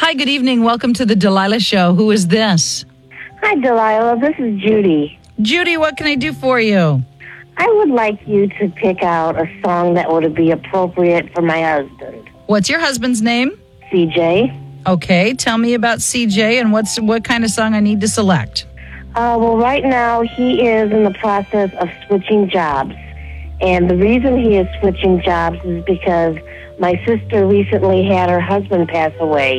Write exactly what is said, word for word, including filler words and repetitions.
Hi, good evening. Welcome to the Delilah Show. Who is this? Hi, Delilah. This is Judy. Judy, what can I do for you? I would like you to pick out a song that would be appropriate for my husband. What's your husband's name? C J. Okay, tell me about C J and what's what kind of song I need to select. Uh, well, right now he is in the process of switching jobs. And the reason he is switching jobs is because my sister recently had her husband pass away.